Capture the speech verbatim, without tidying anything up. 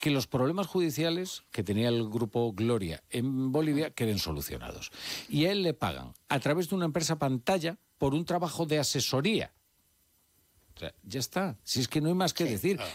que los problemas judiciales que tenía el Grupo Gloria en Bolivia queden solucionados. Y a él le pagan a través de una empresa pantalla por un trabajo de asesoría. O sea, ya está. Si es que no hay más que Sí, decir. claro.